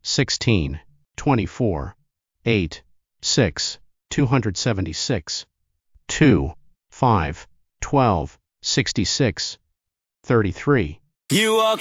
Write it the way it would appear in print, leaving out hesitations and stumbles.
16, 24, 8, 6, 276, 2, 5, 12, 66, 33. You are